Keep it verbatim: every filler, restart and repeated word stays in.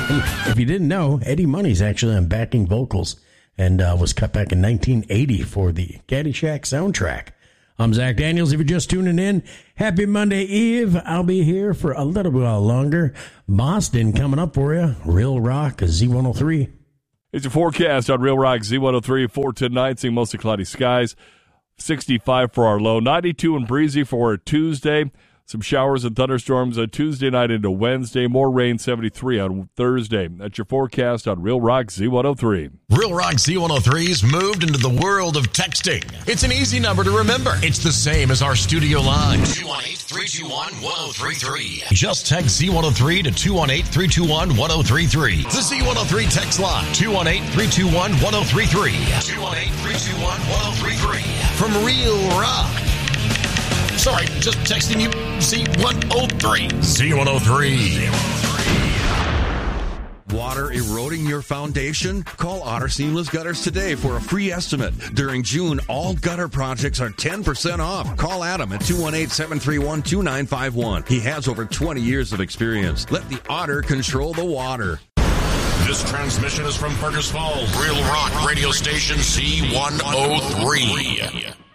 If you didn't know, Eddie Money's actually on backing vocals and uh, was cut back in nineteen eighty for the Caddyshack soundtrack. I'm Zach Daniels. If you're just tuning in, happy Monday Eve. I'll be here for a little while longer. Boston coming up for you. Real Rock Z one oh three. It's a forecast on Real Rock Z one oh three for tonight, seeing mostly cloudy skies. sixty-five for our low, ninety-two and breezy for Tuesday. Some showers and thunderstorms on Tuesday night into Wednesday. More rain, seventy-three on Thursday. That's your forecast on Real Rock Z one oh three. Real Rock Z one oh three's moved into the world of texting. It's an easy number to remember. It's the same as our studio line. two one eight, three two one, one oh three three. Just text Z one oh three to two one eight, three two one, one oh three three. The Z one oh three text line. two one eight, three two one, one oh three three. two one eight, three two one, one oh three three. From Real Rock. Sorry, just texting you Z one oh three. Z one oh three. Water eroding your foundation? Call Otter Seamless Gutters today for a free estimate. During June, all gutter projects are ten percent off. Call Adam at two one eight, seven three one, two nine five one. He has over twenty years of experience. Let the Otter control the water. This transmission is from Burgess Falls. Real Rock Radio Station Z one oh three.